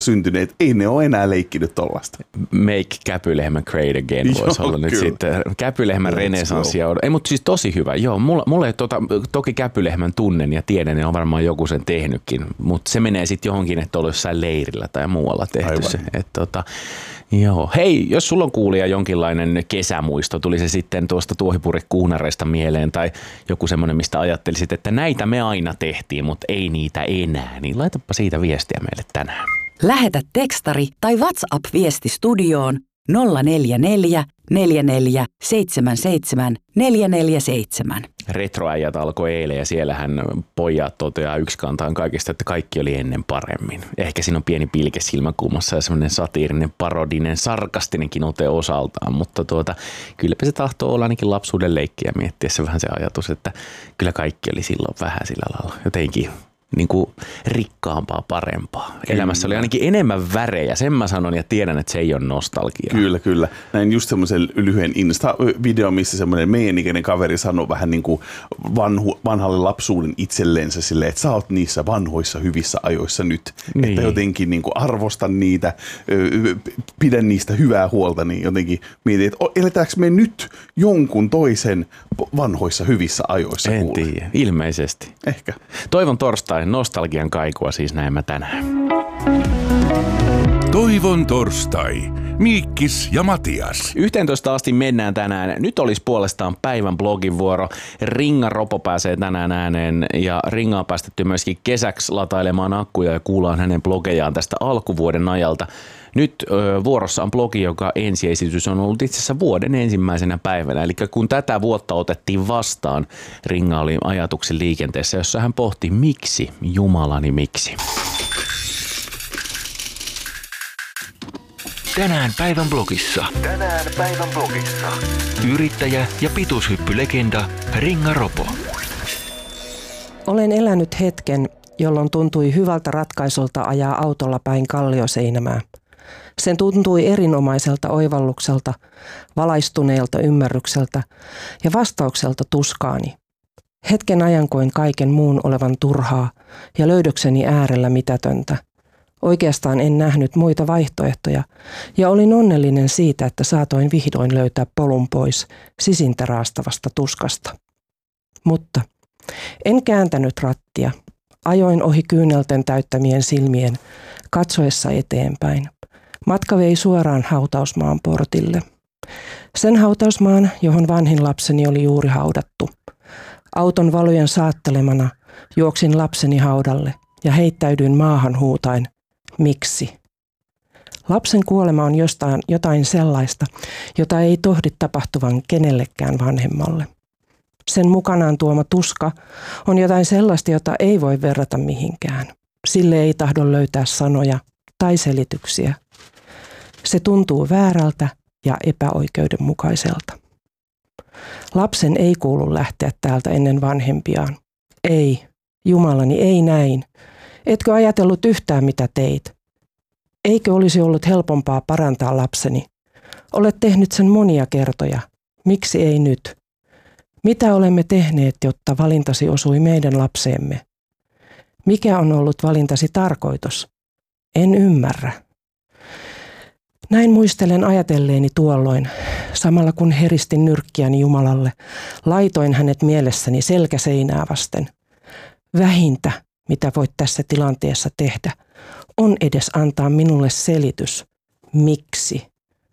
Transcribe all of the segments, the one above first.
syntyneet, ei ne ole enää leikkinyt tollaista. Make käpylehmän great again voisi olla nyt sitten. Käpylehmän renesanssia. Ei, mutta siis tosi hyvä. Joo, mulla ei toki käpylehmän tunnen ja tiedän, ja on varmaan joku sen tehnytkin, mutta se menee sitten johonkin, että on jossain leirillä tai muualla tehty se. Joo. Hei, jos sulla on kuulija jonkinlainen kesämuisto, tuli se sitten tuosta tuohipurrekuunareista mieleen tai joku semmoinen, mistä ajattelisit, että näitä me aina tehtiin, mutta ei niitä enää, niin laitapa siitä viestiä meille tänään. Lähetä tekstari tai WhatsApp-viesti studioon 044 44 77 447. Retroäijät alkoi eilen ja siellähän pojat toteaa yksikantaan kaikesta, että kaikki oli ennen paremmin. Ehkä siinä on pieni pilke silmäkulmassa ja semmoinen satiirinen, parodinen, sarkastinenkin ote osaltaan, mutta kylläpä se tahtoo olla ainakin lapsuuden leikkiä miettiessä vähän se ajatus, että kyllä kaikki oli silloin vähän sillä lailla jotenkin niin kuin rikkaampaa, parempaa. Kyllä. Elämässä oli ainakin enemmän värejä, sen mä sanon ja tiedän, että se ei ole nostalgiaa. Kyllä. Näin just semmoisen lyhyen Insta-video, missä semmoinen meidän ikäinen kaveri sanoi vähän niin kuin vanhalle lapsuuden itsellensä silleen, että sä oot niissä vanhoissa hyvissä ajoissa nyt. Niin. Että jotenkin niin kuin arvosta niitä, pidä niistä hyvää huolta, niin jotenkin mietin, että eletäänkö me nyt jonkun toisen vanhoissa hyvissä ajoissa? En tiedä, ilmeisesti. Ehkä. Toivon torstai. Nostalgian kaikua siis näemme tänään. Toivon torstai. Miikkis ja Matias. 11 asti mennään tänään. Nyt olisi puolestaan päivän blogin vuoro. Ringa Ropo pääsee tänään ääneen ja Ringa on päästetty myöskin kesäksi latailemaan akkuja ja kuullaan hänen blogejaan tästä alkuvuoden ajalta. Nyt vuorossa on blogi, joka ensiesitys on ollut itse asiassa vuoden ensimmäisenä päivänä. Eli kun tätä vuotta otettiin vastaan, Ringa oli ajatuksen liikenteessä, jossa hän pohti, miksi, jumalani miksi. Tänään päivän blogissa. Yrittäjä ja pituushyppylegenda Ringa Ropo. Olen elänyt hetken, jolloin tuntui hyvältä ratkaisulta ajaa autolla päin Kallioseinämää. Sen tuntui erinomaiselta oivallukselta, valaistuneelta ymmärrykseltä ja vastaukselta tuskaani. Hetken ajan koin kaiken muun olevan turhaa ja löydökseni äärellä mitätöntä. Oikeastaan en nähnyt muita vaihtoehtoja ja olin onnellinen siitä, että saatoin vihdoin löytää polun pois sisintä raastavasta tuskasta. Mutta en kääntänyt rattia. Ajoin ohi kyynelten täyttämien silmien, katsoessa eteenpäin. Matka vei suoraan hautausmaan portille. Sen hautausmaan, johon vanhin lapseni oli juuri haudattu. Auton valojen saattelemana juoksin lapseni haudalle ja heittäydyin maahan huutaen, miksi? Lapsen kuolema on jotain sellaista, jota ei tohdi tapahtuvan kenellekään vanhemmalle. Sen mukanaan tuoma tuska on jotain sellaista, jota ei voi verrata mihinkään. Sille ei tahdo löytää sanoja tai selityksiä. Se tuntuu väärältä ja epäoikeudenmukaiselta. Lapsen ei kuulu lähteä täältä ennen vanhempiaan. Ei, Jumalani, ei näin. Etkö ajatellut yhtään mitä teit? Eikö olisi ollut helpompaa parantaa lapseni? Olet tehnyt sen monia kertoja. Miksi ei nyt? Mitä olemme tehneet, jotta valintasi osui meidän lapseemme? Mikä on ollut valintasi tarkoitus? En ymmärrä. Näin muistelen ajatelleeni tuolloin, samalla kun heristin nyrkkiäni Jumalalle, laitoin hänet mielessäni selkäseinää vasten. Vähintä, mitä voit tässä tilanteessa tehdä, on edes antaa minulle selitys. Miksi?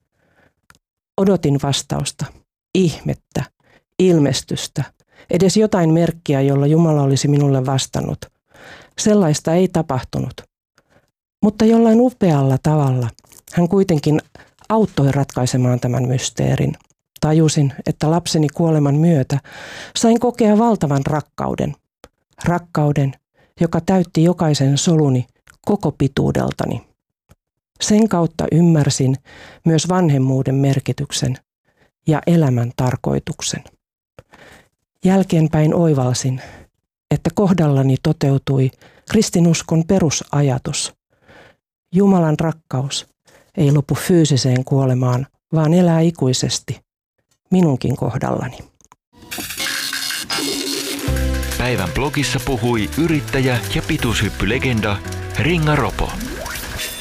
Odotin vastausta, ihmettä, ilmestystä, edes jotain merkkiä, jolla Jumala olisi minulle vastannut. Sellaista ei tapahtunut. Mutta jollain upealla tavalla hän kuitenkin auttoi ratkaisemaan tämän mysteerin. Tajusin, että lapseni kuoleman myötä sain kokea valtavan rakkauden. Rakkauden, joka täytti jokaisen soluni koko pituudeltani. Sen kautta ymmärsin myös vanhemmuuden merkityksen ja elämän tarkoituksen. Jälkeenpäin oivalsin, että kohdallani toteutui kristinuskon perusajatus. Jumalan rakkaus ei lopu fyysiseen kuolemaan, vaan elää ikuisesti minunkin kohdallani. Päivän blogissa puhui yrittäjä ja pituushyppylegenda Ringa Ropo.